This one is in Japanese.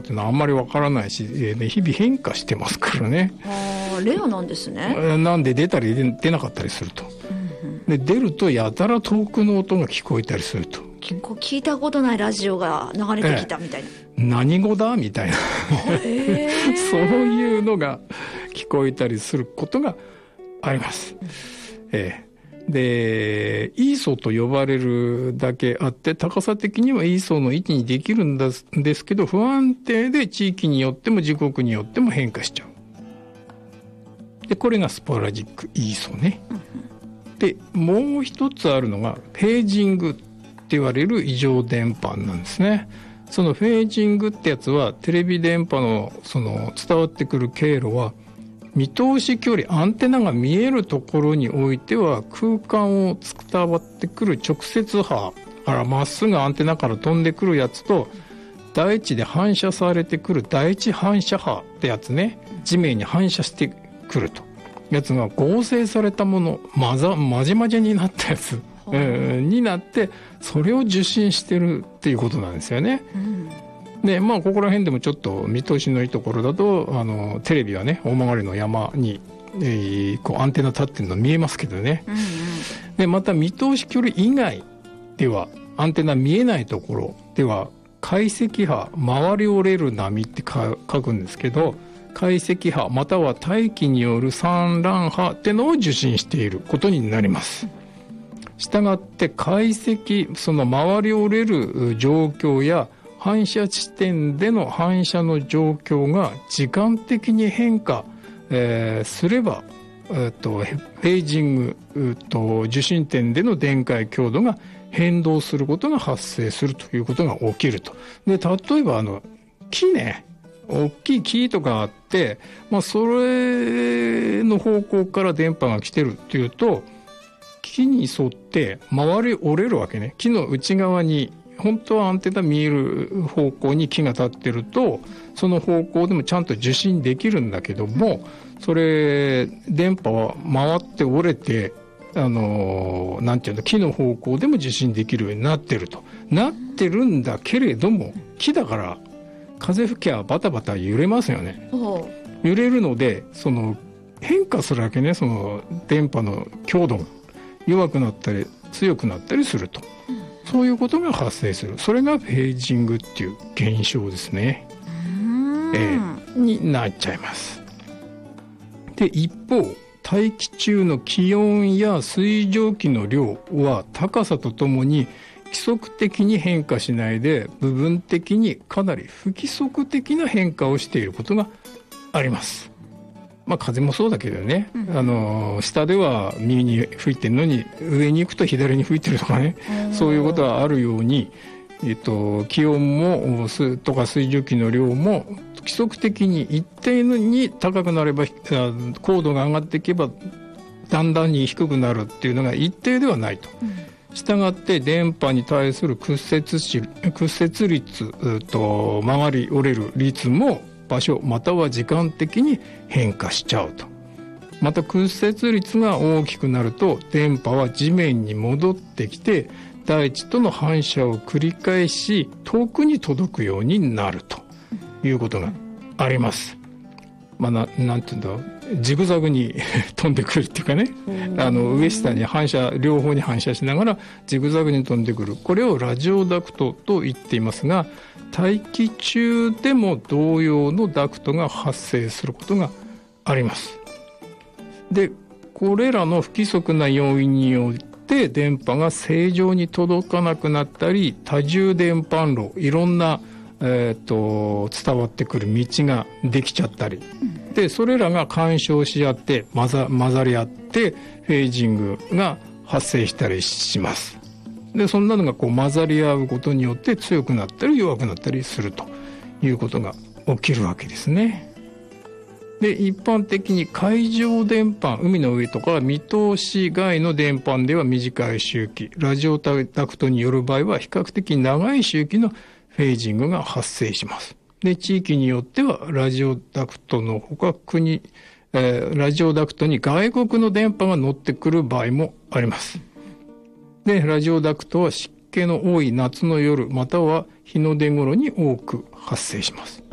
っていうのはあんまりわからないし、日々変化してますからね。 レアなんですね。 なんで出たり出なかったりすると、で出るとやたら遠くの音が聞こえたりすると、 結構聞いたことないラジオが流れてきたみたいな、 何語だみたいなそういうのが聞こえたりすることがあります。で、イーソと呼ばれるだけあって、高さ的にはイーソの位置にできるんですけど、不安定で地域によっても時刻によっても変化しちゃう。で、これがスポラジックイーソね。で、もう一つあるのがフェージングって言われる異常電波なんですね。そのフェージングってやつは、テレビ電波のその伝わってくる経路は、見通し距離、アンテナが見えるところにおいては空間を伝わってくる直接波からまっすぐアンテナから飛んでくるやつと、大地で反射されてくる第一反射波ってやつね、地面に反射してくるとやつが合成されたもの、まじまじになったやつ、になって、それを受信してるっていうことなんですよね。で、まあ、ここら辺でもちょっと見通しのいいところだと、テレビはね、大曲の山に、こうアンテナ立ってるの見えますけどね。で、また見通し距離以外では、アンテナ見えないところでは、解析波、回り折れる波って書くんですけど、解析波、または大気による散乱波ってのを受信していることになります。したがって解析、その回り折れる状況や反射地点での反射の状況が時間的に変化、すれば、フェージング受信点での電解強度が変動することが発生するということが起きると。で、例えば木ね、大きい木とかあって、まあ、それの方向から電波が来てるっていうと、木に沿って回り折れるわけね。木の内側に本当はアンテナ見える方向に木が立ってると、その方向でもちゃんと受信できるんだけども、それ電波は回って折れて、なんていうの、木の方向でも受信できるようになってるとなってるんだけれども、木だから風吹きゃバタバタ揺れますよね。揺れるので、その変化するわけね。その電波の強度が弱くなったり強くなったりすると、そういうことが発生する。それがフェージングっていう現象ですね。になっちゃいます。で、一方、大気中の気温や水蒸気の量は高さとともに規則的に変化しないで、部分的にかなり不規則的な変化をしていることがあります。まあ、風もそうだけどね、下では右に吹いてるのに上に行くと左に吹いてるとかね、そういうことがあるように、気温もとか水蒸気の量も規則的に一定に高くなれば高度が上がっていけばだんだんに低くなるっていうのが一定ではないと。したがって電波に対する屈折率と曲り折れる率も場所または時間的に変化しちゃうと。また屈折率が大きくなると電波は地面に戻ってきて大地との反射を繰り返し遠くに届くようになるということがあります。まあ、なんていうんだろう、ジグザグに飛んでくるっていうかね、上下に反射、両方に反射しながらジグザグに飛んでくる。これをラジオダクトと言っていますが、大気中でも同様のダクトが発生することがあります。で、これらの不規則な要因によって電波が正常に届かなくなったり、多重電波路、いろんな伝わってくる道ができちゃったり、でそれらが干渉し合って混ざり合ってフェージングが発生したりします。でそんなのがこう混ざり合うことによって強くなったり弱くなったりするということが起きるわけですね。で一般的に海上電波、海の上とか見通し外の電波では短い周期、ラジオダクトによる場合は比較的長い周期のフェージングが発生します。で、地域によってはラジオダクトの他ラジオダクトに外国の電波が乗ってくる場合もあります。で、ラジオダクトは湿気の多い夏の夜または日の出頃に多く発生します。